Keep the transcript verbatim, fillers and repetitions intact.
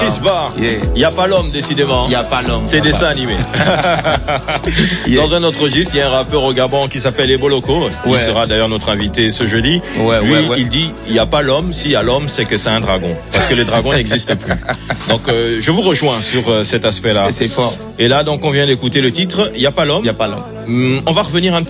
Chris Bar. Il yeah. n'y a pas l'homme, décidément. Il n'y a pas l'homme. C'est dessin animé. yeah. Dans un autre registre, il y a un rappeur au Gabon qui s'appelle Ebo Loco. Il ouais. sera d'ailleurs notre invité ce jeudi. Ouais, Lui, ouais, ouais. il dit, il n'y a pas l'homme. S'il y a l'homme, c'est que c'est un dragon. Parce que les dragons n'existent plus. Donc, euh, je vous rejoins sur euh, cet aspect-là. Et c'est fort. Et là, donc, on vient d'écouter le titre. Il n'y a pas l'homme. Il n'y a pas l'homme. Hum, on va revenir un